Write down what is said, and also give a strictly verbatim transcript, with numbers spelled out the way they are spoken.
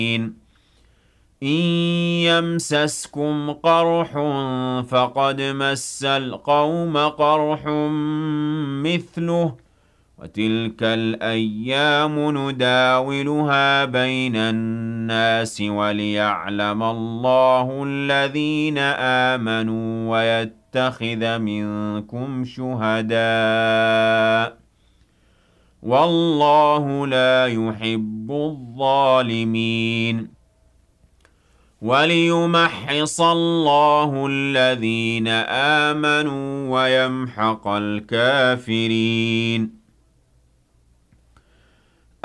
إن يمسسكم قرح فقد مس القوم قرح مثله وتلك الأيام نداولها بين الناس وليعلم الله الذين آمنوا ويتخذ منكم شهداء والله لا يحب الظالمين وليمحص الله الذين آمنوا ويمحق الكافرين